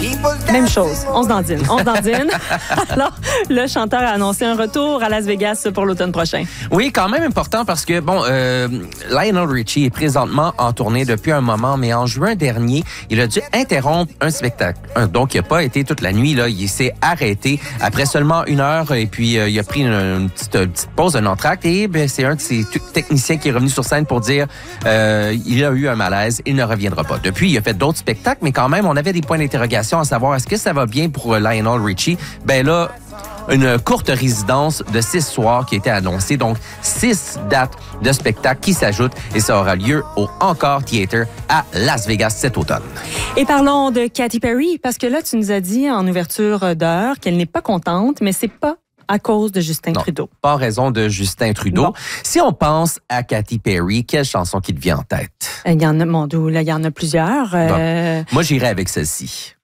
Même chose, on se dandine. Alors, le chanteur a annoncé un retour à Las Vegas pour l'automne prochain. Oui, quand même important parce que, Lionel Richie est présentement en tournée depuis un moment, mais en juin dernier, il a dû interrompre un spectacle. Donc, il n'a pas été toute la nuit, là. Il s'est arrêté après seulement 1 heure et puis il a pris une petite pause, un entracte et c'est un de ses techniciens qui est revenu sur scène pour dire il a eu un malaise, il ne reviendra pas. Depuis, il a fait d'autres spectacles, mais quand même, on avait des points d'interrogation à savoir est-ce que ça va bien pour Lionel Richie? Ben là, une courte résidence de 6 soirs qui a été annoncée. Donc, 6 dates de spectacle qui s'ajoutent et ça aura lieu au Encore Theater à Las Vegas cet automne. Et parlons de Katy Perry, parce que là, tu nous as dit en ouverture d'heure qu'elle n'est pas contente, mais c'est pas à cause de Justin Trudeau. Pas en raison de Justin Trudeau. Bon. Si on pense à Katy Perry, quelle chanson qui te vient en tête? Il y en a, mon doux, là, il y en a plusieurs. Moi, j'irais avec celle-ci.